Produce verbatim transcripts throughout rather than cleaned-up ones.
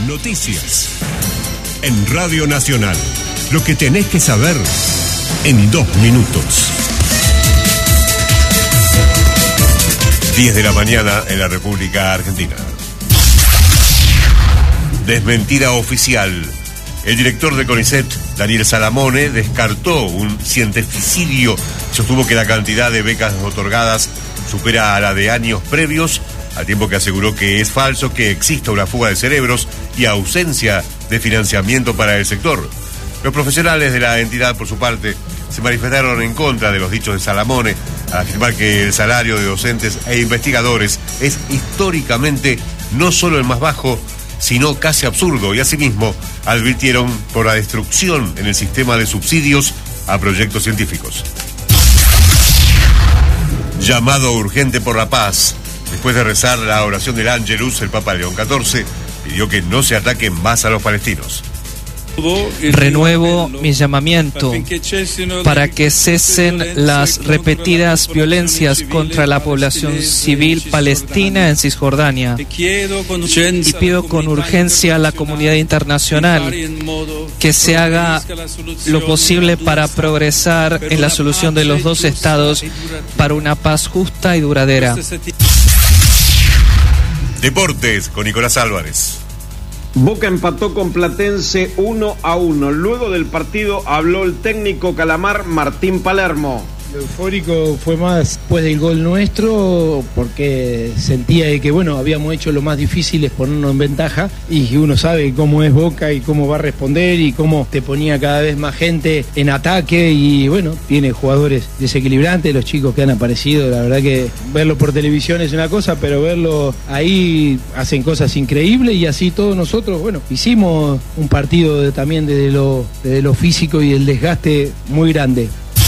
Noticias. En Radio Nacional. Lo que tenés que saber en dos minutos. diez de la mañana en la República Argentina. Desmentida oficial. El director de CONICET, Daniel Salamone, descartó un cientificidio. Sostuvo que la cantidad de becas otorgadas supera a la de años previos, al tiempo que aseguró que es falso que exista una fuga de cerebros y ausencia de financiamiento para el sector. Los profesionales de la entidad, por su parte, se manifestaron en contra de los dichos de Salamone, al afirmar que el salario de docentes e investigadores es históricamente no solo el más bajo, sino casi absurdo, y asimismo advirtieron por la destrucción en el sistema de subsidios a proyectos científicos. Llamado urgente por la paz. Después de rezar la oración del Ángelus, el Papa León catorce pidió que no se ataquen más a los palestinos. Renuevo mi llamamiento para que cesen las repetidas violencias contra la población civil palestina en Cisjordania y pido con urgencia a la comunidad internacional que se haga lo posible para progresar en la solución de los dos estados para una paz justa y duradera. Deportes con Nicolás Álvarez. Boca empató con Platense uno a uno. Luego del partido habló el técnico calamar Martín Palermo. Lo eufórico fue más después del gol nuestro, porque sentía que bueno, habíamos hecho lo más difícil, es ponernos en ventaja, y que uno sabe cómo es Boca y cómo va a responder y cómo te ponía cada vez más gente en ataque, y bueno, tiene jugadores desequilibrantes, los chicos que han aparecido, la verdad que verlo por televisión es una cosa, pero verlo ahí hacen cosas increíbles, y así todos nosotros, bueno, hicimos un partido de, también desde lo, desde lo físico y el desgaste muy grande.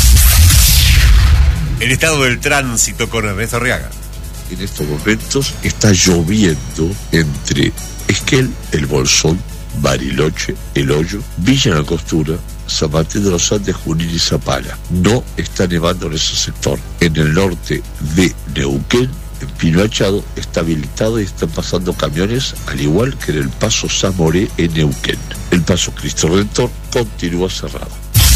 El estado del tránsito con Ernesto Arriaga. En estos momentos está lloviendo entre Esquel, El Bolsón, Bariloche, El Hoyo, Villa Langostura, San Martín de los Andes, Junín y Zapala. No está nevando en ese sector. En el norte de Neuquén, en Pino Achado, está habilitado y están pasando camiones, al igual que en el paso Zamoré en Neuquén. El paso Cristo Redentor continúa cerrado.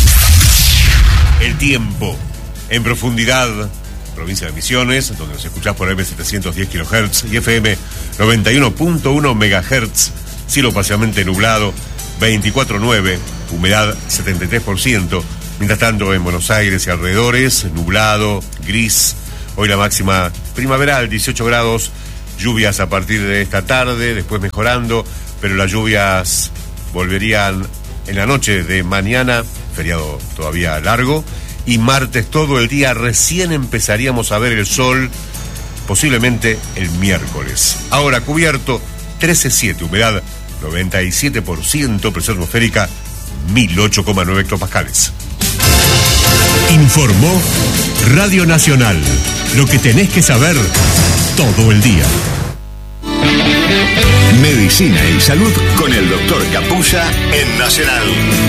El tiempo. En profundidad, provincia de Misiones, donde nos escuchás por eme setecientos diez kilohertz y efe eme noventa y uno punto uno megahertz, cielo parcialmente nublado, veinticuatro nueve, humedad setenta y tres por ciento. Mientras tanto, en Buenos Aires y alrededores, nublado, gris. Hoy la máxima primaveral, dieciocho grados, lluvias a partir de esta tarde, después mejorando, pero las lluvias volverían en la noche de mañana, feriado todavía largo. Y martes todo el día, recién empezaríamos a ver el sol, posiblemente el miércoles. Ahora cubierto, trece coma siete, humedad noventa y siete por ciento, presión atmosférica mil ocho coma nueve hectopascales. Informó Radio Nacional. Lo que tenés que saber todo el día. Medicina y salud con el doctor Capulla en Nacional.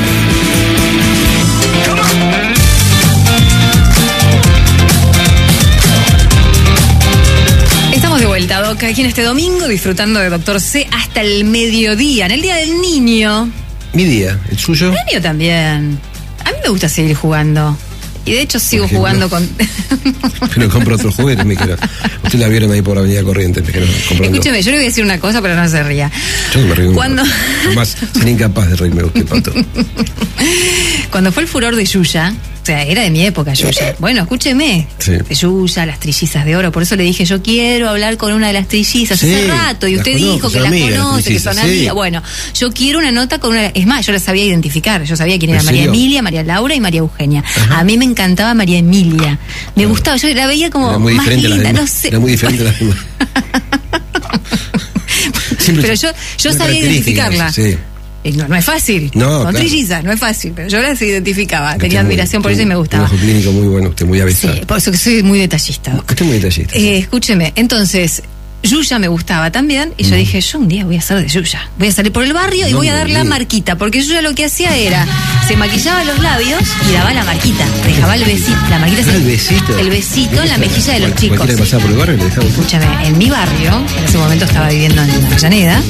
Estamos de vuelta, Doc, aquí en este domingo, disfrutando de Doctor C hasta el mediodía, en el Día del Niño. Mi día, ¿el suyo? El mío también. A mí me gusta seguir jugando. Y de hecho sigo jugando con... Pero compro otros juguetes, me quiero. Usted la vieron ahí por Avenida Corrientes, me quiero comprando. Escúcheme, yo le voy a decir una cosa, pero no se ría. Yo no me río. Cuando... Además, sería incapaz de reírme usted, Pato. Cuando fue el furor de Yuya, o sea, era de mi época Yuya. Bueno, escúcheme. Sí. De Yuya, las trillizas de oro. Por eso le dije, yo quiero hablar con una de las trillizas Sí, hace rato. Y usted conozco, dijo que son las amigas, conoce, que son sí. amigas. Bueno, yo quiero una nota con una... Es más, yo las sabía identificar. Yo sabía quién era ¿En María serio? Emilia, María Laura y María Eugenia. Ajá. A mí me encantaba María Emilia. Me Claro. gustaba. Yo la veía como Era muy más diferente a las linda, demás. no sé. Era muy diferente a las demás. Siempre Pero son- yo, yo son sabía características, identificarla. Sí. Y No, no es fácil. No, Son claro. trillizas, no es fácil. Pero yo las identificaba. Usted Tenía es muy- admiración por tiene eso y me un gustaba. ojo clínico muy bueno, usted muy Sí, avisado. por eso que soy muy detallista, Doc. Usted es muy detallista. Eh, escúcheme, entonces, Yuya me gustaba también, y yo dije, yo un día voy a ser de Yuya. Voy a salir por el barrio y No voy a me dar la diga. marquita, porque Yuya lo que hacía era, se maquillaba los labios y daba la marquita, dejaba el besito, la marquita Ah, se- el besito. el besito en la mejilla de los Cual- chicos. Cualquiera que pasaba por el barrio le dejaba un poco. Escúchame, en mi barrio, en ese momento estaba viviendo en Avellaneda,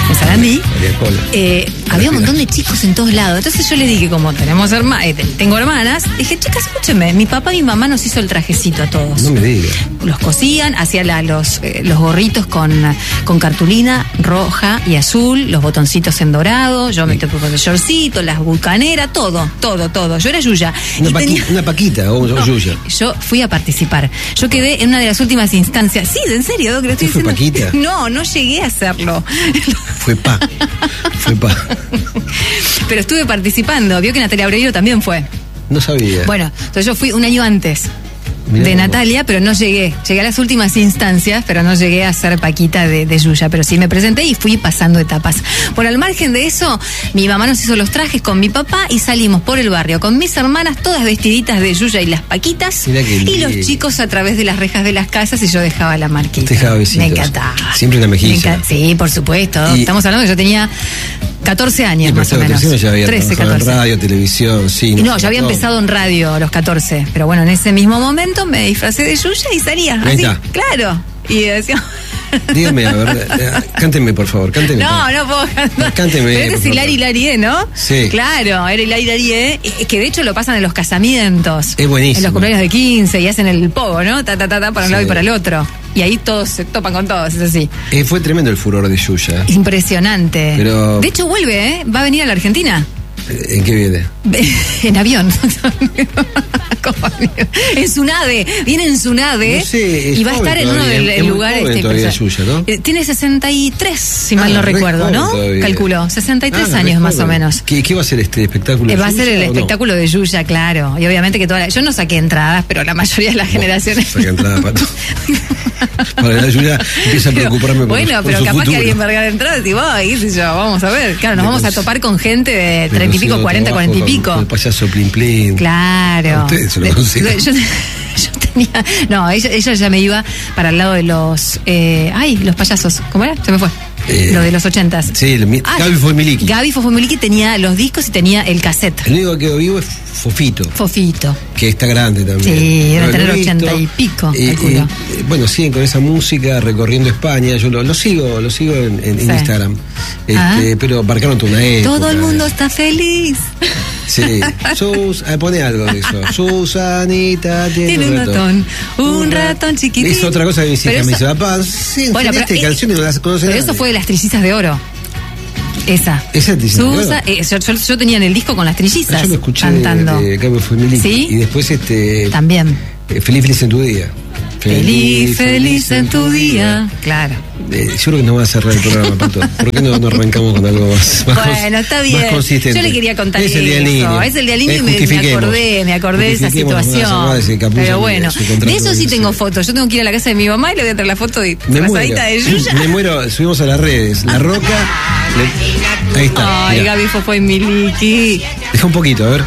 en Sarandí, eh, había un montón de chicos en todos lados. Entonces yo les dije, como tenemos herma, eh, tengo hermanas, dije, chicas, escúchenme, mi papá y mi mamá nos hizo el trajecito a todos. No me digas. Los cosían, hacían la, los, eh, los gorritos con, con cartulina roja y azul, los botoncitos en dorado, yo me tocé con el shortcito, las bucaneras, todo, todo, todo. Yo era Yuya. Una, y paqui, tenía... una paquita o, no, o Yuya. Yo fui a participar. Yo quedé en una de las últimas instancias. Sí, en serio, ¿no? Que lo estoy ¿Fue diciendo. Paquita? No, no llegué a hacerlo. Fue pa. Fue pa. Pero estuve participando. Vio que Natalia Oreiro también fue. No sabía. Bueno, entonces yo fui un año antes. Mirá de cómo. Natalia, pero no llegué. Llegué a las últimas instancias, pero no llegué a ser Paquita de, de Yuya. Pero sí me presenté y fui pasando etapas. Bueno, al margen de eso, mi mamá nos hizo los trajes con mi papá y salimos por el barrio con mis hermanas, todas vestiditas de Yuya y las Paquitas. Mirá qué Y lindo. los chicos a través de las rejas de las casas y yo dejaba la marquita. Te dejaba besitos. Me encantaba. Siempre una mejilla. Me enca- sí, por supuesto. Y- Estamos hablando que yo tenía catorce años más o menos. Ya había trece, trabajado catorce. en radio, televisión, cine. No, yo había empezado en radio a los catorce, pero bueno, en ese mismo momento me disfracé de Yuya y salía. Ahí Así, está. claro. Y decía. Dígame, a ver, eh, cánteme por favor, cánteme. No, no puedo cantar. Cánteme, Pero este por es favor. Hilari Hilarie, ¿no? Sí. Claro, era Hilari Hilarie, eh, que de hecho lo pasan en los casamientos. Es buenísimo. En los cumpleaños de quince y hacen el pogo, ¿no? Ta, ta, ta, ta, para un Sí. lado y para el otro. Y ahí todos se topan con todos, es así. Eh, fue tremendo el furor de Yuya. Impresionante. Pero- De hecho vuelve, ¿eh? Va a venir a la Argentina. ¿En qué viene? En avión. ¿Cómo? En su nave, viene en su nave No sé, es y va a joven estar en uno todavía, del es muy lugar joven este todavía impresionante. Yuya, ¿no? Eh, Tiene sesenta y tres, si Ah, mal no re recuerdo, joven ¿no? todavía. Calculó, sesenta y tres Ah, años re más o joven. menos. ¿Qué, qué va a ser este espectáculo? Eh, va a ser el Yuya o no? espectáculo de Yuya, claro. Y obviamente que toda la... Yo no saqué entradas, pero la mayoría de las generaciones... Saca entrada para todo. Para la Yuya empieza a preocuparme por, Bueno, por pero su capaz futuro. que alguien va a regalar entradas y voy, qué sé yo, vamos a ver. Claro, nos Me vamos a consigo- topar con gente de Me treinta y pico, consigo cuarenta, trabajo cuarenta y con- pico. con el payaso Plin Plin. Claro. A ustedes se lo De- consiguen. yo, yo tenía. No, ella, ella ya me iba para el lado de los. Eh, ay, los payasos. ¿Cómo era? Se me fue. Eh, Lo de los ochentas. Sí, el mi- Ah, Gaby Fomiliki. Gaby Fofomiliki tenía los discos y tenía el cassette. El único que quedó vivo es Fofito, Fofito. que está grande también. Sí, debe Lo he tener visto. ochenta y pico, Eh, calculo. eh, bueno, siguen con esa música recorriendo España. Yo lo, lo sigo, lo sigo en, en Sí. Instagram. Este, Ah. Pero marcaron toda una época. Todo el mundo está feliz. Sí. Sus, ah, pone algo de eso. Susanita tiene, Tiene un ratón. Un ratón chiquitito. Es otra cosa que mis Pero hijas me eso- dicen, papá, sí, Bueno, este pero, eh, canciones no las conocen Pero eso nadie". fue de las trillizas de oro. Esa. ¿Esa es Trillizas de Oro? Susa, eh, yo, yo- yo tenía en el disco con las Ah, trillizas yo lo escuché cantando. de, de Gaby Fomiliki. ¿Sí? Y después este También. eh, Feliz Feliz en tu día. Feliz, feliz en tu día. Claro. Eh, yo creo que no va a cerrar el programa, Pato. ¿Por qué no, no arrancamos con algo más, más cons- Bueno, está bien. más consistente? Yo le quería contar Es el día del eso. niño. Es el día del niño Eh, y me, me justifiquemos. acordé, me acordé de esa Justifiquemos las situación. llamadas de Capullo, Pero bueno, su contrato de eso sí de- tengo fotos. Yo tengo que ir a la casa de mi mamá y le voy a traer la foto y Me muero. pasadita de Yuya. Me muero. Subimos a las redes. La Roca. le- Ahí está. Ay, mirá. Gaby Fofo y Miliki. Deja un poquito, a ver.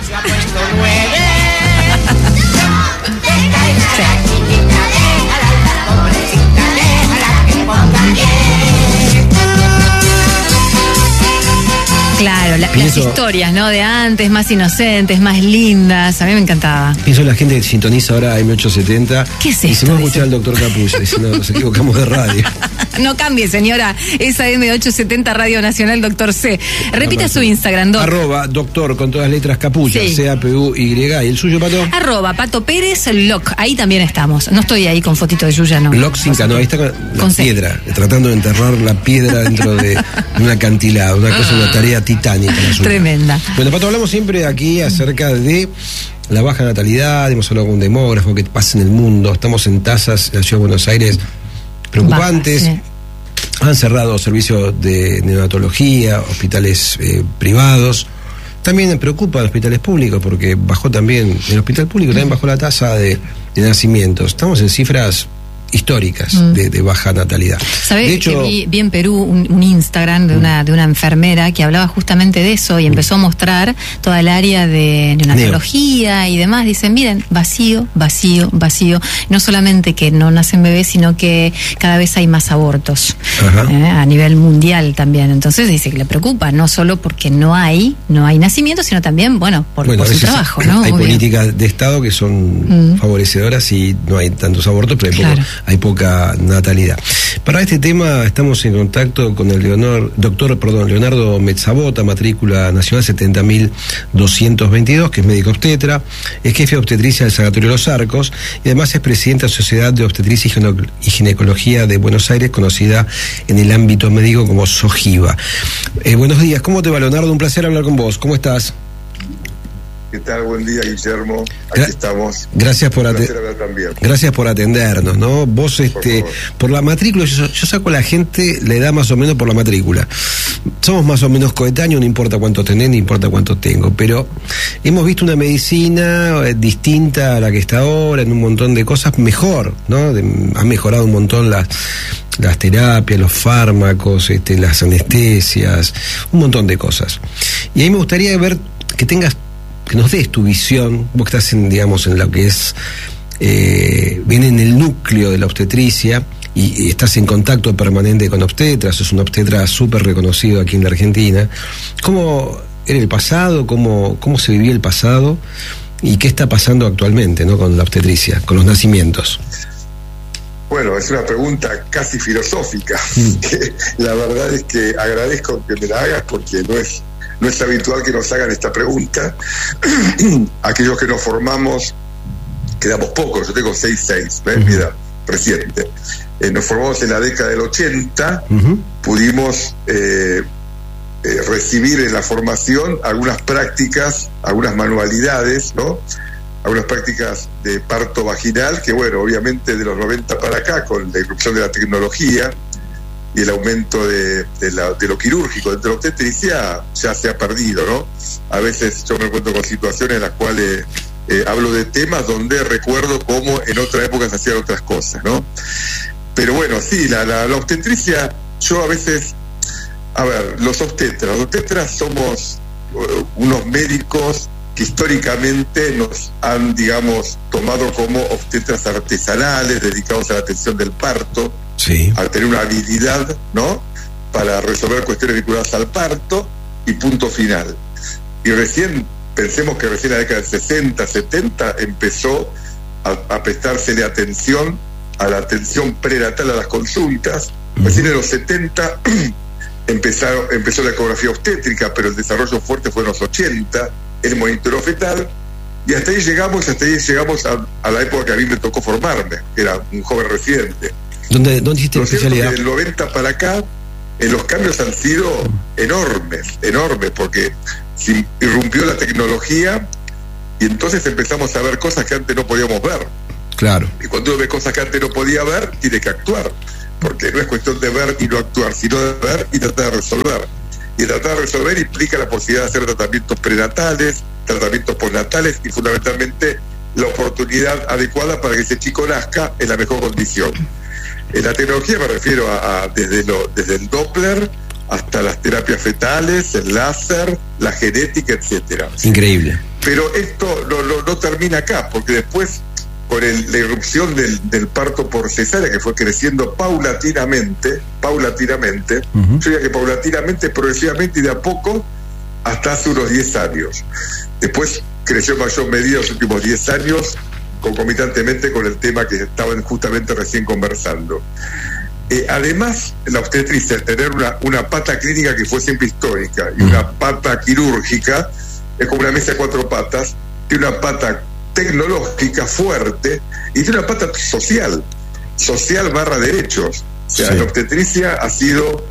Claro, la- las Pienso- historias, ¿no? De antes, más inocentes, más lindas. A mí me encantaba. Pienso en la gente que sintoniza ahora M ochocientos setenta. ¿Qué es Y se esto? va a escuchar al doctor Capullo. Dice, no, nos equivocamos de radio. No cambie, señora. Esa M ochocientos setenta Radio Nacional, doctor C. Repita su Instagram, doc. Arroba doctor con todas letras Capullo. Sí. C A P U Y. ¿Y el suyo, Pato? Arroba Pato Pérez Loc. Ahí también estamos. No estoy ahí con fotito de Yuya, no. Loxinca, no, ahí está con la Con C. piedra, tratando de enterrar la piedra dentro de un acantilado, una cosa, una tarea titánica. la suya. Tremenda. Bueno, Pato, hablamos siempre aquí acerca de la baja natalidad, hemos hablado con un demógrafo, qué pasa en el mundo, estamos en tasas en la Ciudad de Buenos Aires preocupantes. Baja, sí. Han cerrado servicios de neonatología, hospitales eh, privados. También me preocupa los hospitales públicos porque bajó también, en el hospital público también bajó la tasa de, de nacimientos. Estamos en cifras históricas Mm. de, de baja natalidad. ¿Sabés De hecho, que vi, vi en Perú un, un Instagram de una, de una enfermera que hablaba justamente de eso y empezó a mostrar toda el área de neonatología y demás? Dicen, miren, vacío, vacío, vacío. No solamente que no nacen bebés, sino que cada vez hay más abortos Ajá. eh, a nivel mundial también. Entonces dice que le preocupa, no solo porque no hay, no hay nacimiento, sino también, bueno, por, bueno, por a su veces trabajo, ¿no? hay Obvio. políticas de Estado que son Mm. favorecedoras y no hay tantos abortos, pero hay, Claro. poco- hay poca natalidad. Para este tema estamos en contacto con el Leonor, doctor perdón, Leonardo Mezzabota, matrícula nacional setenta mil doscientos veintidós, que es médico obstetra, es jefe de obstetricia del Sanatorio Los Arcos y además es presidente de la Sociedad de Obstetricia y Ginecología de Buenos Aires, conocida en el ámbito médico como SOGIVA. Eh, buenos días, ¿cómo te va, Leonardo? Un placer hablar con vos. ¿Cómo estás? ¿Qué tal? Buen día, Guillermo. Aquí Gra- estamos. Gracias por, ate- gracias por atendernos, ¿no? Vos, este, por, por la matrícula, yo, yo saco a la gente la edad más o menos por la matrícula. Somos más o menos coetáneos, no importa cuánto tenés, no importa cuánto tengo, pero hemos visto una medicina eh, distinta a la que está ahora, en un montón de cosas, mejor, ¿no? De, han mejorado un montón las las terapias, los fármacos, este, las anestesias, un montón de cosas. Y ahí me gustaría ver que tengas que nos des tu visión, vos que estás en, digamos, en lo que es, eh, viene en el núcleo de la obstetricia y, y estás en contacto permanente con obstetras, sos un obstetra súper reconocido aquí en la Argentina. ¿Cómo era el pasado? ¿Cómo, cómo se vivía el pasado? ¿Y qué está pasando actualmente, ¿no? Con la obstetricia, con los nacimientos? Bueno, es una pregunta casi filosófica, mm. que la verdad es que agradezco que me la hagas porque no es No es habitual que nos hagan esta pregunta. Aquellos que nos formamos, quedamos pocos, yo tengo seis seis, ¿ves? Uh-huh. Mi edad reciente. Eh, nos formamos en la década del ochenta, uh-huh. pudimos eh, eh, recibir en la formación algunas prácticas, algunas manualidades, ¿no? Algunas prácticas de parto vaginal, que bueno, obviamente de los noventa para acá, con la irrupción de la tecnología y el aumento de, de, la, de lo quirúrgico dentro de la obstetricia ya se ha perdido, ¿no? A veces yo me encuentro con situaciones en las cuales eh, hablo de temas donde recuerdo cómo en otra época se hacían otras cosas, ¿no? Pero bueno, sí, la, la, la obstetricia, yo a veces, a ver, los obstetras, los obstetras somos uh, unos médicos que históricamente nos han, digamos, tomado como obstetras artesanales, dedicados a la atención del parto, sí, al tener una habilidad, ¿no?, para resolver cuestiones vinculadas al parto y punto final. Y recién, pensemos que recién en la década del sesenta, setenta empezó a, a prestársele atención a la atención prenatal, a las consultas. Uh-huh. Recién en los setenta empezaron, empezó la ecografía obstétrica, pero el desarrollo fuerte fue en los ochenta, el monitoreo fetal, y hasta ahí llegamos, hasta ahí llegamos a, a la época que a mí me tocó formarme, que era un joven residente. ¿Dónde, dónde hiciste la especialidad? Del noventa para acá, eh, los cambios han sido enormes, enormes, porque se irrumpió la tecnología y entonces empezamos a ver cosas que antes no podíamos ver. Claro. Y cuando uno ve cosas que antes no podía ver, tiene que actuar, porque no es cuestión de ver y no actuar, sino de ver y tratar de resolver. Y tratar de resolver implica la posibilidad de hacer tratamientos prenatales, tratamientos postnatales y fundamentalmente la oportunidad adecuada para que ese chico nazca en la mejor condición. En la tecnología me refiero a, a desde, lo, desde el Doppler hasta las terapias fetales, el láser, la genética, etcétera. Increíble. Pero esto no, no, no termina acá, porque después, con el, la irrupción del, del parto por cesárea, que fue creciendo paulatinamente, paulatinamente, uh-huh. yo diría que paulatinamente, progresivamente y de a poco, hasta hace unos diez años. Después creció en mayor medida los últimos diez años, concomitantemente con el tema que estaban justamente recién conversando. Eh, además, la obstetricia, al tener una, una pata clínica que fue siempre histórica y una pata quirúrgica, es como una mesa de cuatro patas, tiene una pata tecnológica fuerte y tiene una pata social, social barra derechos. O sea, sí. La obstetricia ha sido,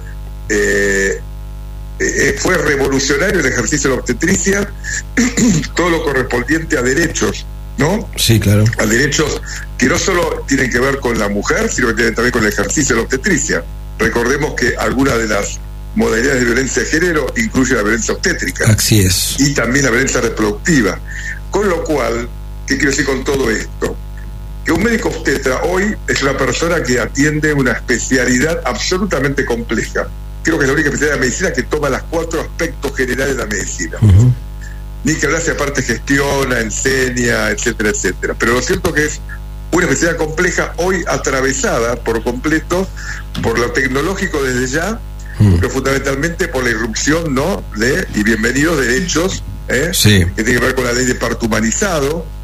eh, eh, fue revolucionario el ejercicio de la obstetricia, todo lo correspondiente a derechos, ¿no? Sí, claro. A derechos que no solo tienen que ver con la mujer, sino que tienen también con el ejercicio de la obstetricia. Recordemos que algunas de las modalidades de violencia de género incluyen la violencia obstétrica. Así es. Y también la violencia reproductiva. Con lo cual, ¿qué quiero decir con todo esto? Que un médico obstetra hoy es una persona que atiende una especialidad absolutamente compleja. Creo que es la única especialidad de la medicina que toma los cuatro aspectos generales de la medicina. Uh-huh. Ni que hablar si aparte gestiona, enseña, etcétera, etcétera. Pero lo cierto que es una especialidad compleja hoy atravesada por completo por lo tecnológico desde ya, uh-huh. pero fundamentalmente por la irrupción, ¿no?, de, y bienvenidos, derechos, ¿eh? Sí. que tiene que ver con la ley de parto humanizado,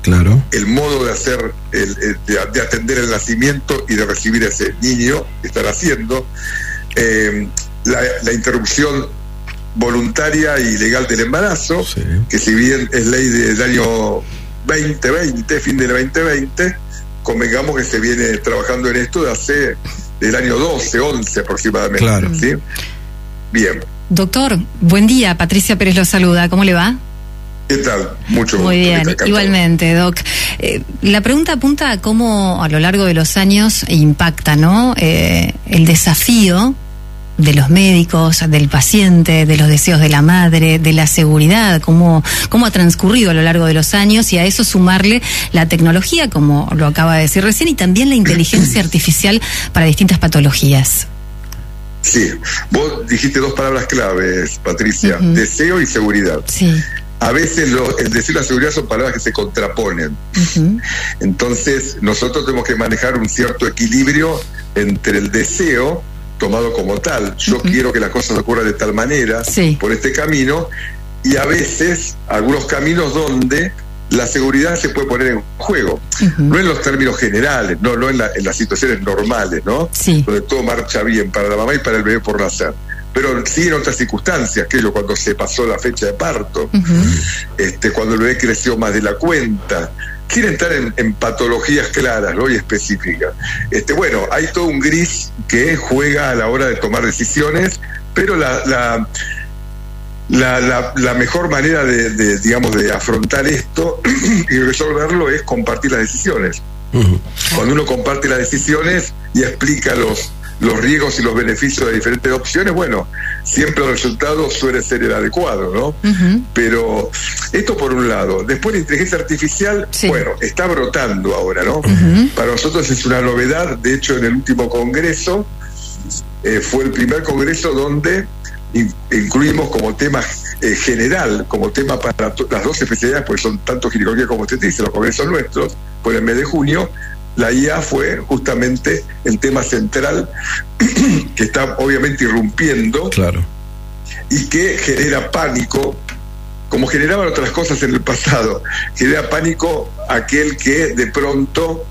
Claro. El modo de hacer, el, el, de, de atender el nacimiento y de recibir a ese niño que están haciendo, eh, la, la interrupción voluntaria y legal del embarazo, sí. que si bien es ley del año veinte veinte, fin del veinte veinte, convengamos que se viene trabajando en esto de hace del año doce, once aproximadamente. Claro. ¿Sí? Bien. Doctor, buen día, Patricia Pérez lo saluda, ¿cómo le va? ¿Qué tal? Mucho Muy bien, igualmente, Doc. Eh, la pregunta apunta a cómo a lo largo de los años impacta, ¿no? Eh, el desafío de los médicos, del paciente, de los deseos de la madre, de la seguridad, cómo, cómo ha transcurrido a lo largo de los años, y a eso sumarle la tecnología, como lo acaba de decir recién, y también la inteligencia artificial para distintas patologías. Sí, vos dijiste dos palabras claves, Patricia, uh-huh. deseo y seguridad. Sí. A veces lo, el deseo y la seguridad son palabras que se contraponen. Uh-huh. Entonces, nosotros tenemos que manejar un cierto equilibrio entre el deseo, tomado como tal, yo uh-huh. quiero que las cosas ocurran de tal manera, sí. por este camino, y a veces algunos caminos donde la seguridad se puede poner en juego, uh-huh. no en los términos generales, no, no en, la, en las situaciones normales, ¿no? Sí. Donde todo marcha bien para la mamá y para el bebé por nacer. Pero sí en otras circunstancias, aquello cuando se pasó la fecha de parto, uh-huh. este, cuando el bebé creció más de la cuenta, sin entrar en, en patologías claras, ¿no? y específicas. Este, bueno, hay todo un gris que juega a la hora de tomar decisiones, pero la, la, la, la, la mejor manera de, de, digamos, de afrontar esto y resolverlo es compartir las decisiones. Uh-huh. Cuando uno comparte las decisiones y explica los los riesgos y los beneficios de diferentes opciones, bueno, siempre el resultado suele ser el adecuado, ¿no? Uh-huh. Pero esto por un lado. Después la inteligencia artificial, sí. bueno, está brotando ahora, ¿no? Uh-huh. Para nosotros es una novedad. De hecho, en el último congreso eh, fue el primer congreso donde in- incluimos como tema eh, general, como tema para to- las dos especialidades, porque son tanto ginecología como obstetricia, los congresos nuestros, por el mes de junio. La I A fue justamente el tema central que está obviamente irrumpiendo, claro. y que genera pánico, como generaban otras cosas en el pasado. Genera pánico aquel que de pronto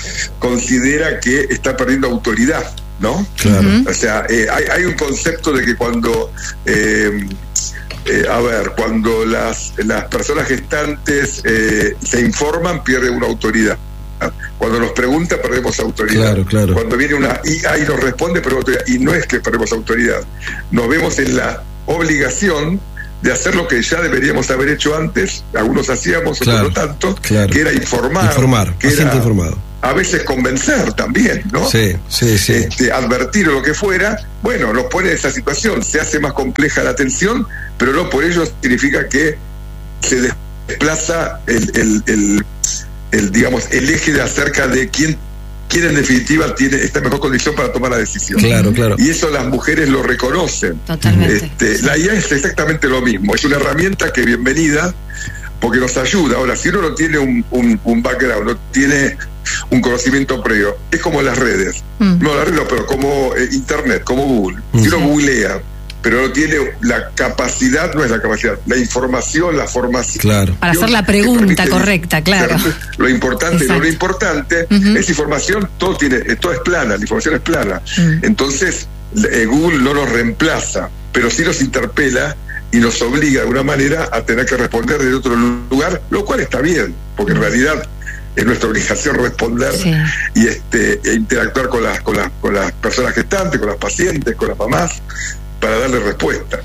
considera que está perdiendo autoridad, ¿no? Claro. O sea, eh, hay, hay un concepto de que cuando eh, eh, a ver, cuando las, las personas gestantes eh, se informan, pierde una autoridad. Cuando nos pregunta, perdemos autoridad. Claro, claro. Cuando viene una I A y nos responde, perdemos autoridad. Y no es que perdemos autoridad. Nos vemos en la obligación de hacer lo que ya deberíamos haber hecho antes. Algunos hacíamos, claro, otros no tanto, claro. que era informar. Informar, que era informado. A veces convencer también, ¿no? Sí, sí, sí. Este, advertir o lo que fuera. Bueno, nos pone en esa situación. Se hace más compleja la atención, pero no por ello significa que se desplaza el... el, el el digamos el eje de acerca de quién quién en definitiva tiene esta mejor condición para tomar la decisión. Claro, claro. Y eso las mujeres lo reconocen. Totalmente. Este, la I A es exactamente lo mismo, es una herramienta que bienvenida porque nos ayuda. Ahora, si uno no tiene un, un, un background, no tiene un conocimiento previo, es como las redes. Mm. No las redes, no, pero como eh, internet, como Google. Mm. Si uno googlea, pero no tiene la capacidad, no es la capacidad, la información, la formación. Claro. Para hacer la pregunta correcta, claro. Lo importante y no lo importante, uh-huh. es información, todo tiene, todo es plana, la información es plana. Uh-huh. Entonces, eh, Google no nos reemplaza, pero sí nos interpela y nos obliga de alguna manera a tener que responder desde otro lugar, lo cual está bien, porque en realidad es nuestra obligación responder, sí. y este e interactuar con las, con las, con las personas gestantes, con las pacientes, con las mamás, para darle respuesta.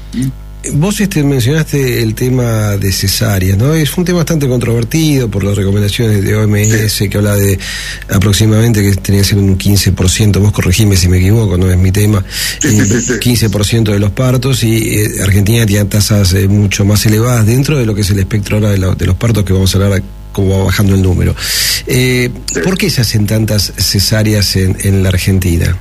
Vos este, mencionaste el tema de cesáreas, ¿no? Es un tema bastante controvertido por las recomendaciones de O M S, sí. que habla de aproximadamente que tenía que ser un quince por ciento, vos corregime si me equivoco, no es mi tema, sí, eh, sí, sí. quince por ciento de los partos, y eh, Argentina tiene tasas eh, mucho más elevadas dentro de lo que es el espectro ahora de, la, de los partos, que vamos a hablar cómo va bajando el número. Eh, sí. ¿Por qué se hacen tantas cesáreas en, en la Argentina?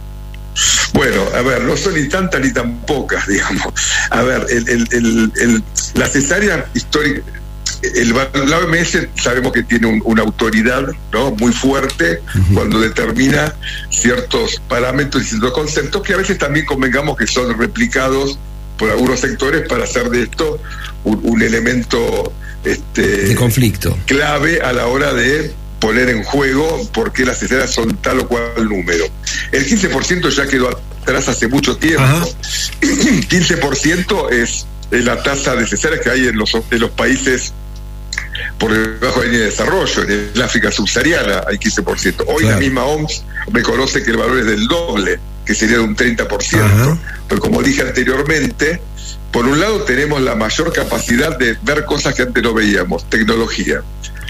Bueno, a ver, no son ni tantas ni tan pocas, digamos. A ver, el, el, el, el, la cesárea histórica, el, la O M S sabemos que tiene un, una autoridad, ¿no?, muy fuerte, uh-huh. cuando determina ciertos parámetros y ciertos conceptos que a veces también convengamos que son replicados por algunos sectores para hacer de esto un, un elemento este, de conflicto clave a la hora de poner en juego por qué las cesáreas son tal o cual número. El quince por ciento ya quedó atrás hace mucho tiempo. Ajá. quince por ciento es la tasa de cesáreas que hay en los, en los países por debajo de la línea de desarrollo. En el África subsahariana hay quince por ciento. Hoy claro. La misma O M S reconoce que el valor es del doble, que sería de un treinta por ciento. Ajá. Pero como dije anteriormente, por un lado tenemos la mayor capacidad de ver cosas que antes no veíamos, tecnología.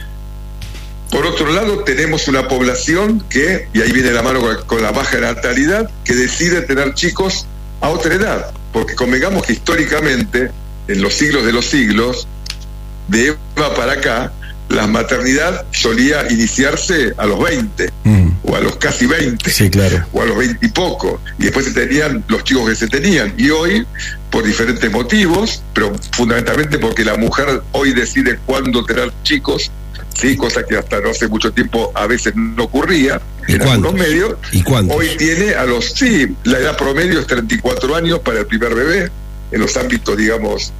Por otro lado tenemos una población que, y ahí viene la mano con la, con la baja natalidad, que decide tener chicos a otra edad, porque convengamos que históricamente, en los siglos de los siglos, de Eva para acá, la maternidad solía iniciarse a los veinte, mm. o a los casi veinte, sí, claro. o a los veinte y poco, y después se tenían los chicos que se tenían, y hoy, por diferentes motivos, pero fundamentalmente porque la mujer hoy decide cuándo tener chicos, sí, cosa que hasta no hace mucho tiempo a veces no ocurría en algunos medios. ¿Y cuántos? Hoy tiene a los, sí, la edad promedio es treinta y cuatro años para el primer bebé, en los ámbitos, digamos,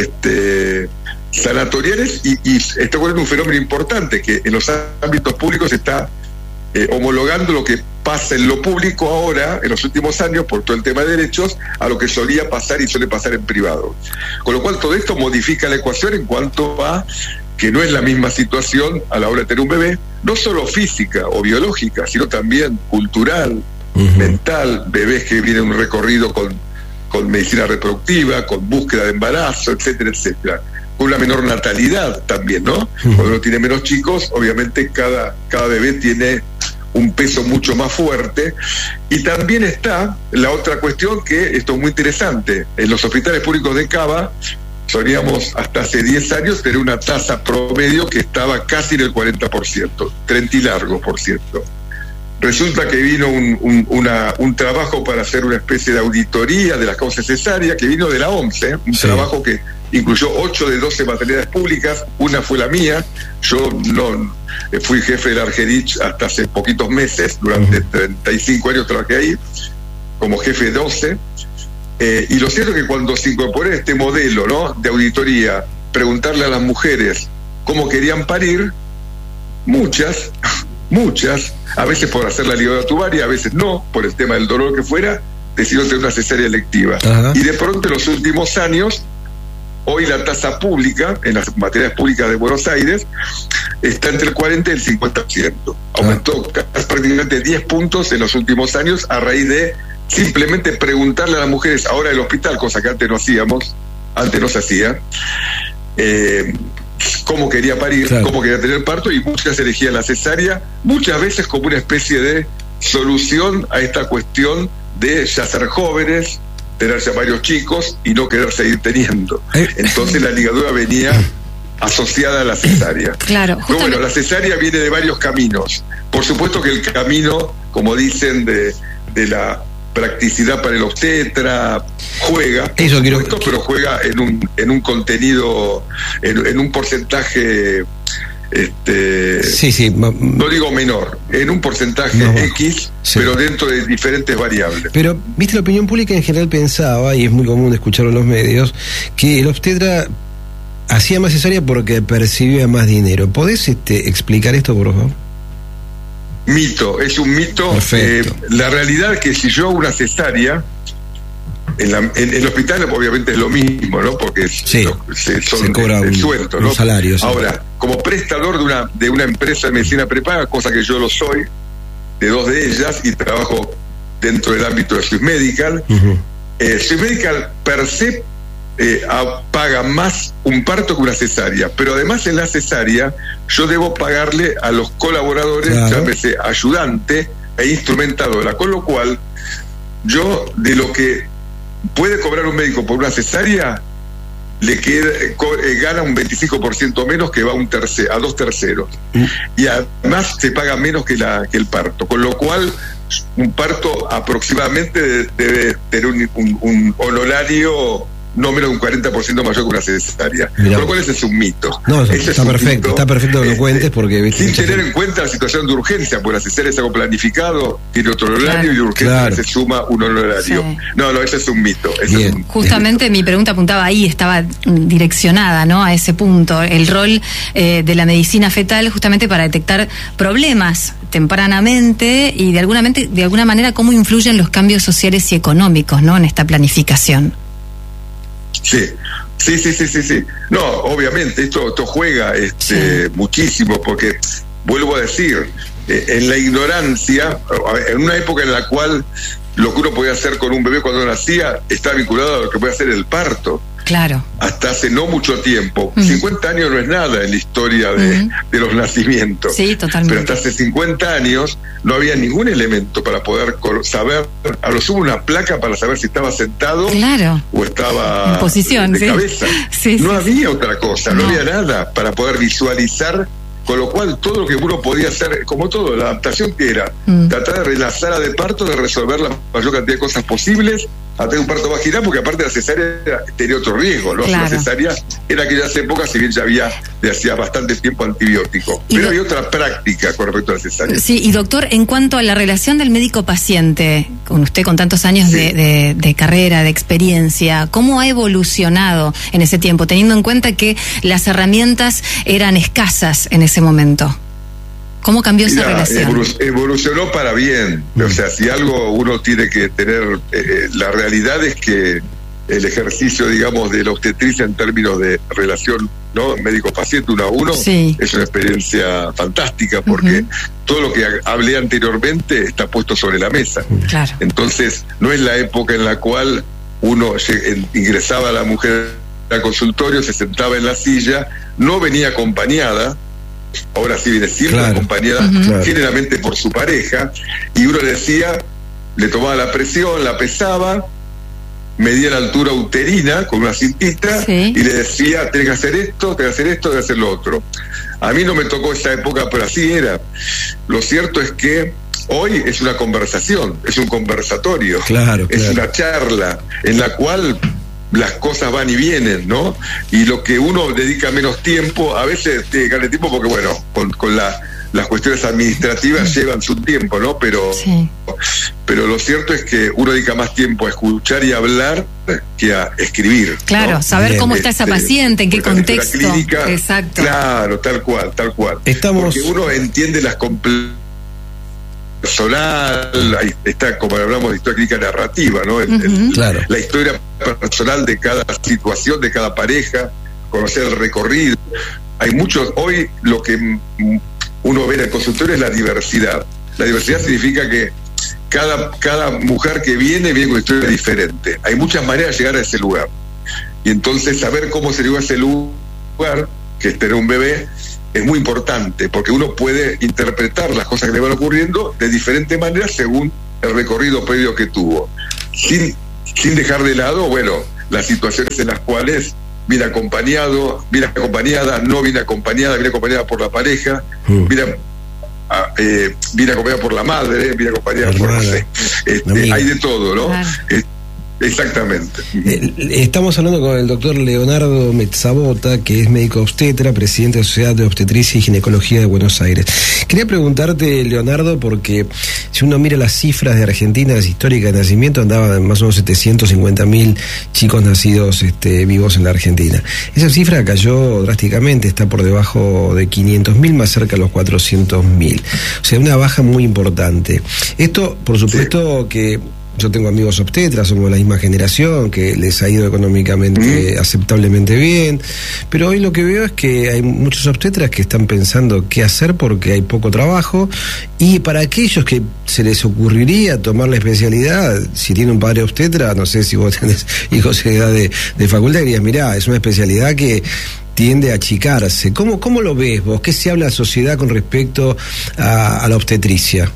este sanatoriales, y, y está ocurriendo un fenómeno importante, que en los ámbitos públicos se está eh, homologando lo que pasa en lo público ahora, en los últimos años, por todo el tema de derechos, a lo que solía pasar y suele pasar en privado. Con lo cual todo esto modifica la ecuación en cuanto a que no es la misma situación a la hora de tener un bebé, no solo física o biológica, sino también cultural, uh-huh. mental, bebés que vienen un recorrido con, con medicina reproductiva, con búsqueda de embarazo, etcétera, etcétera. Con una menor natalidad también, ¿no? Uh-huh. Cuando uno tiene menos chicos, obviamente cada, cada bebé tiene un peso mucho más fuerte. Y también está la otra cuestión, que esto es muy interesante, en los hospitales públicos de Cava solíamos hasta hace diez años tener una tasa promedio que estaba casi en el cuarenta por ciento, treinta y largo por ciento. Resulta que vino un, un, una, un trabajo para hacer una especie de auditoría de las causas cesáreas, que vino de la O M S, ¿eh? un sí. trabajo que incluyó ocho de doce maternidades públicas, una fue la mía. Yo no fui jefe del Argerich hasta hace poquitos meses, durante uh-huh. treinta y cinco años trabajé ahí, como jefe de doce. Eh, y lo cierto es que cuando se incorporó este modelo, ¿no?, de auditoría, preguntarle a las mujeres cómo querían parir, muchas, muchas, a veces por hacer la ligadura tubaria, a veces no, por el tema del dolor que fuera, decidieron tener una cesárea electiva. Ajá. Y de pronto en los últimos años, hoy la tasa pública, en las maternidades públicas de Buenos Aires, está entre el cuarenta y el cincuenta por ciento. Aumentó ah. prácticamente diez puntos en los últimos años a raíz de simplemente preguntarle a las mujeres ahora del hospital, cosa que antes no hacíamos, antes no se hacía, eh, cómo quería parir, claro. cómo quería tener parto, y muchas elegían la cesárea, muchas veces como una especie de solución a esta cuestión de ya ser jóvenes, tener ya varios chicos y no querer seguir teniendo. Entonces la ligadura venía asociada a la cesárea. Claro, pero bueno, la cesárea viene de varios caminos. Por supuesto que el camino, como dicen, de, de la practicidad para el obstetra juega, Eso quiero... supuesto, pero juega en un en un contenido, en, en un porcentaje, este, sí, sí, no digo menor, en un porcentaje no, X, sí. pero dentro de diferentes variables. Pero, viste, la opinión pública en general pensaba, y es muy común escucharlo en los medios, que el obstetra hacía más cesárea porque percibía más dinero. ¿Podés este, explicar esto, por favor? Mito, es un mito. Eh, la realidad es que si yo hago una cesárea, en, la, en, en el hospital obviamente es lo mismo, ¿no? Porque sí, lo, se, son se cobra el, el un, sueldo, un ¿no? salario. Sí. Ahora, como prestador de una de una empresa de medicina prepaga, cosa que yo lo soy, de dos de ellas, y trabajo dentro del ámbito de Swiss Medical, uh-huh. eh, Swiss Medical per se eh, a, paga más un parto que una cesárea, pero además en la cesárea yo debo pagarle a los colaboradores, claro. llámese ayudante e instrumentadora, con lo cual yo, de lo que puede cobrar un médico por una cesárea, le queda, eh, gana un veinticinco por ciento menos, que va a un tercer, a dos terceros, mm. y además se paga menos que la que el parto, con lo cual un parto aproximadamente debe tener un, un, un honorario no menos de un cuarenta por ciento mayor que una cesárea. Mirá. Por lo cual ese es un mito. No, ese está perfecto, mito, está perfecto que lo cuentes porque... ¿viste? Sin tener en cuenta la situación de urgencia, porque la cesárea es algo planificado, tiene otro horario, claro, y de urgencia claro. se suma un horario. Sí. No, no, ese es un mito. Ese es un, Justamente mi pregunta apuntaba ahí, estaba direccionada, ¿no?, a ese punto, el rol eh, de la medicina fetal justamente para detectar problemas tempranamente y de alguna, mente, de alguna manera cómo influyen los cambios sociales y económicos, ¿no?, en esta planificación. Sí, sí, sí, sí, sí, sí. No, obviamente, esto, esto juega este, sí. muchísimo, porque, vuelvo a decir, eh, en la ignorancia, en una época en la cual lo que uno podía hacer con un bebé cuando nacía estaba vinculado a lo que puede hacer el parto. Claro. Hasta hace no mucho tiempo. Mm. cincuenta años no es nada en la historia de, mm. de los nacimientos. Sí, totalmente. Pero hasta hace cincuenta años no había ningún elemento para poder saber, a lo sumo una placa para saber si estaba sentado, claro, o estaba en posición, de sí. cabeza. Sí, no sí, había sí. otra cosa, no. no había nada para poder visualizar. Con lo cual, todo lo que uno podía hacer, como todo, la adaptación que era, mm. tratar de relazar a de parto, de resolver la mayor cantidad de cosas posibles, a tener un parto vaginal, porque aparte la cesárea tenía otro riesgo, ¿no? Claro. La cesárea en aquellas épocas, si bien ya había de hacía bastante tiempo antibiótico, pero do- hay otra práctica con respecto a la cesárea. Sí, y doctor, en cuanto a la relación del médico-paciente, con usted con tantos años sí. de, de, de carrera, de experiencia, ¿cómo ha evolucionado en ese tiempo, teniendo en cuenta que las herramientas eran escasas en ese momento? ¿Cómo cambió esa ya, relación? Evolu- evolucionó para bien. Mm. O sea, si algo uno tiene que tener, eh, la realidad es que el ejercicio, digamos, de la obstetricia en términos de relación, ¿no?, médico-paciente uno a uno, sí. es una experiencia fantástica, porque uh-huh. todo lo que hablé anteriormente está puesto sobre la mesa. Claro. Entonces, no es la época en la cual uno ingresaba a la mujer al consultorio, se sentaba en la silla, no venía acompañada. Ahora sí viene siempre claro. acompañada, uh-huh. generalmente por su pareja, y uno le decía, le tomaba la presión, la pesaba, medía la altura uterina con una cintita, sí. y le decía, tenés que hacer esto, tenés que hacer esto, tenés que hacer lo otro. A mí no me tocó esa época, pero así era. Lo cierto es que hoy es una conversación, es un conversatorio, claro, es claro. una charla en la cual las cosas van y vienen, ¿no? Y lo que uno dedica menos tiempo, a veces te gana tiempo porque, bueno, con, con la, las cuestiones administrativas sí. llevan su tiempo, ¿no? Pero, sí. pero lo cierto es que uno dedica más tiempo a escuchar y hablar que a escribir. Claro, ¿no? saber Bien. cómo está este, esa paciente, en qué contexto. Clínica, Exacto. Claro, tal cual, tal cual. Estamos... Porque uno entiende las complejidades personal, ahí está, como hablamos de historia clínica narrativa, ¿no? El, uh-huh. el, claro. La historia personal de cada situación, de cada pareja, conocer el recorrido. Hay muchos, hoy lo que uno ve en el consultorio es la diversidad. La diversidad significa que cada, cada mujer que viene viene con una historia diferente. Hay muchas maneras de llegar a ese lugar. Y entonces saber cómo se llegó a ese lugar, que es tener un bebé, es muy importante, porque uno puede interpretar las cosas que le van ocurriendo de diferentes maneras según el recorrido previo que tuvo, sin, sin dejar de lado, bueno, las situaciones en las cuales viene acompañado, viene acompañada, no viene acompañada, viene acompañada por la pareja, mm. viene, a, eh, viene acompañada por la madre, viene acompañada por, no sé, este, hay de todo, ¿no? Claro. Este, Exactamente. Eh, estamos hablando con el doctor Leonardo Mezzabota, que es médico obstetra, presidente de la Sociedad de Obstetricia y Ginecología de Buenos Aires. Quería preguntarte, Leonardo, porque si uno mira las cifras de Argentina, las históricas de nacimiento, andaban más o menos setecientos cincuenta mil chicos nacidos este, vivos en la Argentina. Esa cifra cayó drásticamente, está por debajo de quinientos mil, más cerca de los cuatrocientos mil. O sea, una baja muy importante. Esto, por supuesto, sí. que... Yo tengo amigos obstetras, somos de la misma generación, que les ha ido económicamente mm. aceptablemente bien, pero hoy lo que veo es que hay muchos obstetras que están pensando qué hacer porque hay poco trabajo, y para aquellos que se les ocurriría tomar la especialidad, si tiene un padre obstetra, no sé si vos tenés hijos de edad de, de facultad, dirías, mirá, es una especialidad que tiende a achicarse. ¿Cómo, cómo lo ves vos? ¿Qué se habla en la sociedad con respecto a, a la obstetricia?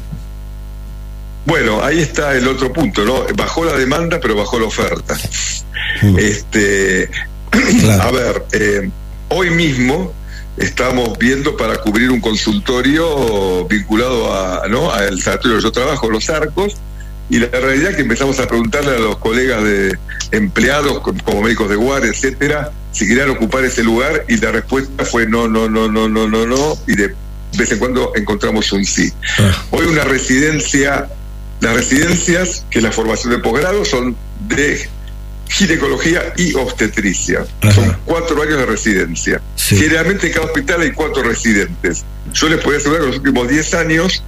Bueno, ahí está el otro punto, ¿no? Bajó la demanda, pero bajó la oferta. Mm. Este, claro. A ver, eh, hoy mismo estamos viendo para cubrir un consultorio vinculado a, ¿no?, al sanatorio donde yo trabajo, Los Arcos, y la realidad es que empezamos a preguntarle a los colegas de empleados, como médicos de guardia, etcétera, si querían ocupar ese lugar, y la respuesta fue no, no, no, no, no, no, no, y de vez en cuando encontramos un sí. Ah. Hoy una residencia, las residencias, que es la formación de posgrado, son de ginecología y obstetricia. Ajá. Son cuatro años de residencia. Sí. Generalmente en cada hospital hay cuatro residentes. Yo les puedo asegurar que en los últimos diez años,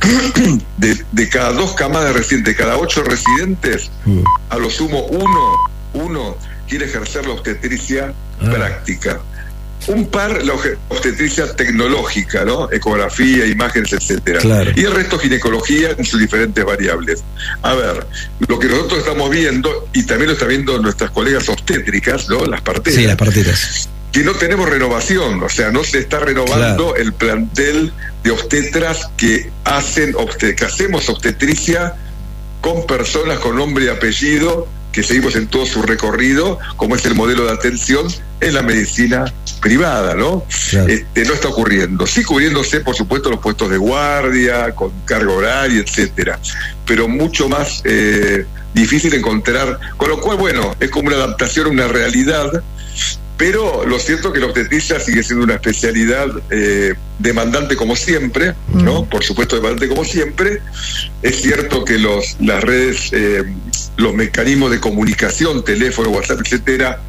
de, de cada dos camadas de residentes, cada ocho residentes, uh. a lo sumo uno, uno quiere ejercer la obstetricia ah. práctica. Un par la obstetricia tecnológica, ¿no? Ecografía, imágenes, etcétera. Claro. Y el resto ginecología en sus diferentes variables. A ver, lo que nosotros estamos viendo, y también lo están viendo nuestras colegas obstétricas, ¿no? Las parteras. Sí, las parteras. Que no tenemos renovación, o sea, no se está renovando claro. el plantel de obstetras que hacen obstet- que hacemos obstetricia con personas con nombre y apellido, que seguimos en todo su recorrido, como es el modelo de atención en la medicina privada, ¿no? Claro. Este, no está ocurriendo. Sí cubriéndose, por supuesto, los puestos de guardia, con carga horaria, etcétera, pero mucho más eh, difícil encontrar, con lo cual, bueno, es como una adaptación a una realidad, pero lo cierto es que la obstetricia sigue siendo una especialidad eh, demandante como siempre, ¿no? Mm. Por supuesto, demandante como siempre. Es cierto que los las redes, eh, los mecanismos de comunicación, teléfono, WhatsApp, etcétera,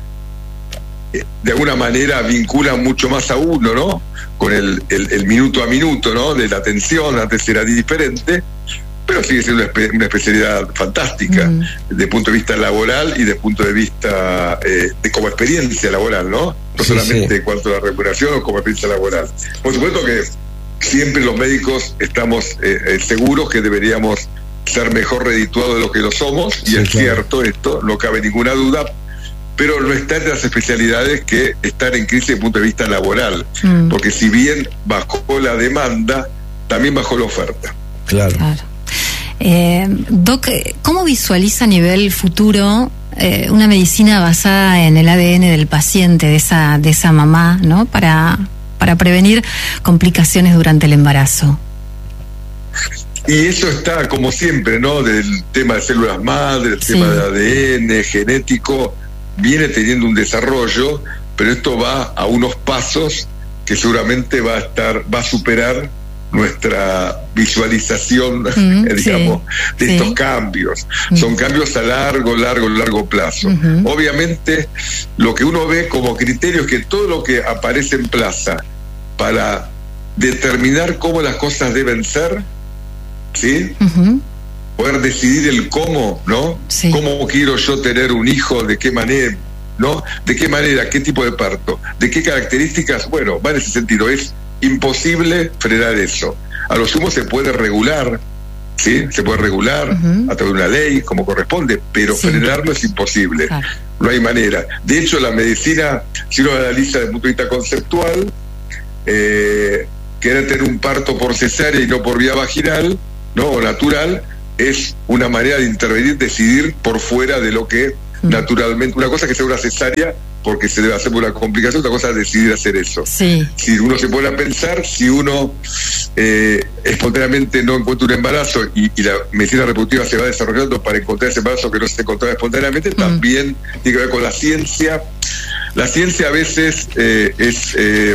eh, de alguna manera vinculan mucho más a uno, ¿no? Con el, el, el minuto a minuto, ¿no? De la atención, antes era diferente, pero sigue siendo una, espe- una especialidad fantástica mm. desde el punto de vista laboral y desde el punto de vista eh, de como experiencia laboral, ¿no? No sí, solamente sí. en cuanto a la remuneración o como experiencia laboral. Por supuesto que siempre los médicos estamos eh, eh, seguros que deberíamos ser mejor redituados de lo que lo somos, y sí, es claro. cierto esto, no cabe ninguna duda, pero no está entre las especialidades que están en crisis desde el punto de vista laboral, mm. porque si bien bajó la demanda, también bajó la oferta. Claro. claro. Eh, Doc, ¿cómo visualiza a nivel futuro eh, una medicina basada en el A D N del paciente, de esa de esa mamá, ¿no? Para, para prevenir complicaciones durante el embarazo? Y eso está, como siempre, ¿no? Del tema de células madre, el sí. tema de A D N, genético, viene teniendo un desarrollo, pero esto va a unos pasos que seguramente va a estar, va a superar nuestra visualización, mm, digamos, sí, de sí. estos cambios. Mm. Son cambios a largo, largo, largo plazo. Uh-huh. Obviamente, lo que uno ve como criterio es que todo lo que aparece en plaza para determinar cómo las cosas deben ser, ¿sí? Uh-huh. Poder decidir el cómo, ¿no? Sí. ¿Cómo quiero yo tener un hijo? ¿De qué manera? ¿No? ¿De qué manera? ¿Qué tipo de parto? ¿De qué características? Bueno, va en ese sentido. Es imposible frenar eso. A lo sumo se puede regular, ¿sí? Se puede regular uh-huh. a través de una ley, como corresponde, pero sí. frenarlo es imposible. Claro. No hay manera. De hecho, la medicina, si uno analiza desde el punto de vista conceptual, eh, querer tener un parto por cesárea y no por vía vaginal, ¿no? O natural, es una manera de intervenir, decidir por fuera de lo que uh-huh. naturalmente, una cosa que sea una cesárea porque se debe hacer por una complicación, otra cosa es decidir hacer eso. Sí. Si uno se pone a pensar, si uno eh, espontáneamente no encuentra un embarazo y, y la medicina reproductiva se va desarrollando para encontrar ese embarazo que no se encontraba espontáneamente, mm. también tiene que ver con la ciencia. La ciencia a veces eh, es eh,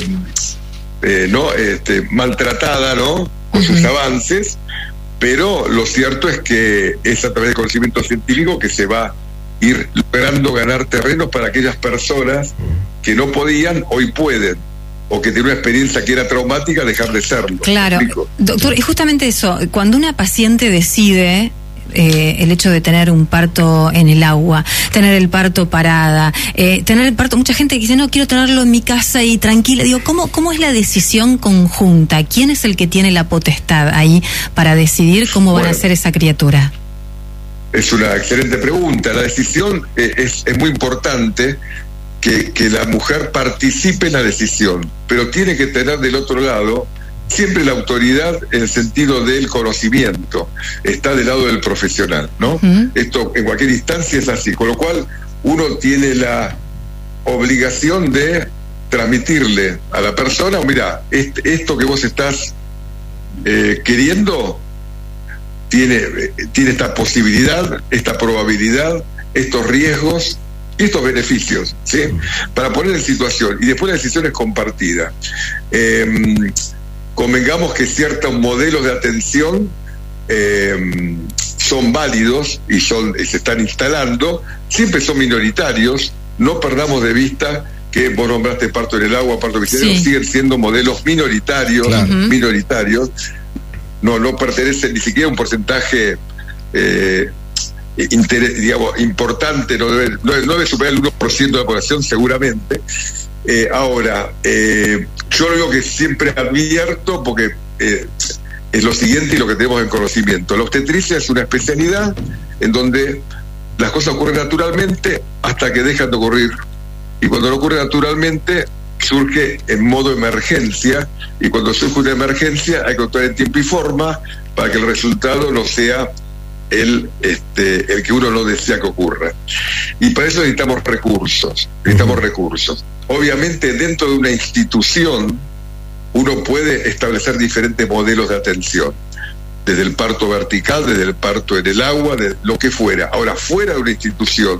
eh, no este, maltratada, ¿no? Con uh-huh. sus avances, pero lo cierto es que es a través del conocimiento científico que se va ir logrando ganar terreno para aquellas personas que no podían, hoy pueden, o que tienen una experiencia que era traumática, dejar de serlo. Claro, doctor, y justamente eso, cuando una paciente decide eh, el hecho de tener un parto en el agua, tener el parto parada, eh, tener el parto, mucha gente que dice, no, quiero tenerlo en mi casa y tranquila, digo, ¿cómo, cómo es la decisión conjunta? ¿Quién es el que tiene la potestad ahí para decidir cómo bueno. van a ser esa criatura? Es una excelente pregunta. La decisión es, es muy importante que, que la mujer participe en la decisión, pero tiene que tener del otro lado siempre la autoridad en el sentido del conocimiento. Está del lado del profesional, ¿no? Uh-huh. Esto en cualquier instancia es así, con lo cual uno tiene la obligación de transmitirle a la persona, mira, este, esto que vos estás eh, queriendo tiene, tiene esta posibilidad, esta probabilidad, estos riesgos y estos beneficios, ¿sí? Para poner en situación, y después la decisión es compartida. Eh, convengamos que ciertos modelos de atención eh, son válidos y, son, y se están instalando, siempre son minoritarios, no perdamos de vista que vos nombraste parto en el agua, parto visceral, sí. siguen siendo modelos minoritarios, claro. minoritarios, no, no pertenecen ni siquiera a un porcentaje eh, inter, digamos, importante, no debe, no, no debe superar el uno por ciento de la población seguramente. Eh, ahora, eh, yo lo que siempre advierto, porque eh, es lo siguiente y lo que tenemos en conocimiento. La obstetricia es una especialidad en donde las cosas ocurren naturalmente hasta que dejan de ocurrir. Y cuando no ocurre naturalmente, surge en modo emergencia, y cuando surge una emergencia hay que actuar en tiempo y forma para que el resultado no sea el, este, el que uno no desea que ocurra. Y para eso necesitamos recursos, necesitamos uh-huh. recursos. Obviamente dentro de una institución uno puede establecer diferentes modelos de atención, desde el parto vertical, desde el parto en el agua, de lo que fuera. Ahora, fuera de una institución,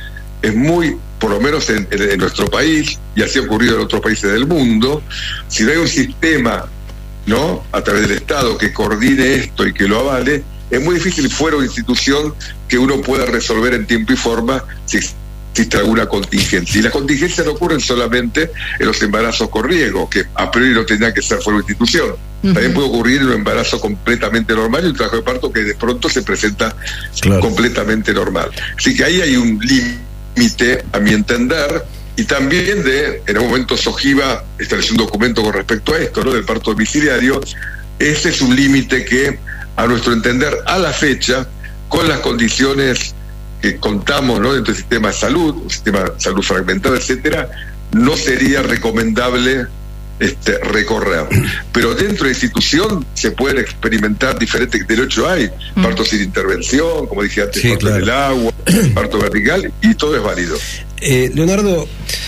es muy, por lo menos en, en, en nuestro país, y así ha ocurrido en otros países del mundo, si no hay un sistema, ¿no?, a través del Estado que coordine esto y que lo avale, es muy difícil fuera de una institución que uno pueda resolver en tiempo y forma si existe alguna contingencia. Y las contingencias no ocurren solamente en los embarazos con riesgo, que a priori no tendrían que ser fuera de una institución. Uh-huh. También puede ocurrir en un embarazo completamente normal y un trabajo de parto que de pronto se presenta claro. completamente normal. Así que ahí hay un límite, a mi entender, y también de, en algún momento SOGIVA estableció un documento con respecto a esto, ¿no?, del parto domiciliario. Ese es un límite que, a nuestro entender, a la fecha, con las condiciones que contamos, ¿no?, dentro del sistema de salud, un sistema de salud fragmentado, etcétera, no sería recomendable este, recorrer. Pero dentro de la institución se pueden experimentar diferentes, de hecho hay mm. parto sin intervención, como dije antes, sí, parto claro. en el agua, parto vertical, y todo es válido. Eh, Leonardo,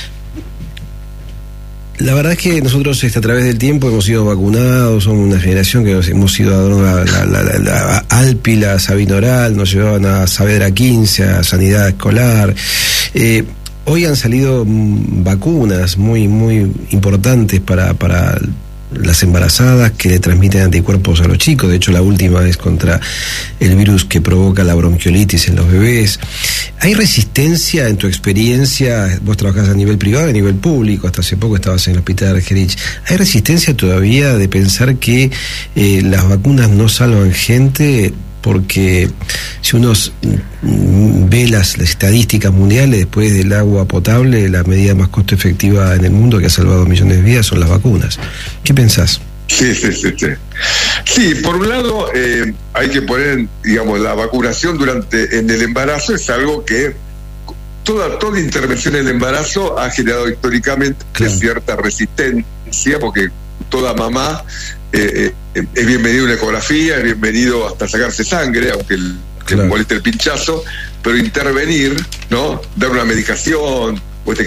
la verdad es que nosotros este, a través del tiempo hemos sido vacunados, somos una generación que hemos ido a la, la, la, la Alpila, Sabinoral, nos llevaban a Saavedra quince, a Sanidad Escolar. Eh, hoy han salido vacunas muy muy importantes para, para las embarazadas que le transmiten anticuerpos a los chicos. De hecho, la última es contra el virus que provoca la bronquiolitis en los bebés. ¿Hay resistencia en tu experiencia? Vos trabajás a nivel privado y a nivel público, hasta hace poco estabas en el hospital Argerich. ¿Hay resistencia todavía de pensar que eh, las vacunas no salvan gente? Porque si uno ve las, las estadísticas mundiales, después del agua potable, la medida más costo efectiva en el mundo que ha salvado millones de vidas son las vacunas. ¿Qué pensás? Sí, sí, sí, sí. Sí, por un lado, eh, hay que poner, digamos, la vacunación durante en el embarazo es algo que toda, toda intervención en el embarazo ha generado históricamente claro. cierta resistencia, porque toda mamá eh, eh, es bienvenido una ecografía, es bienvenido hasta sacarse sangre, aunque el, claro. que moleste el pinchazo, pero intervenir, ¿no?, dar una medicación,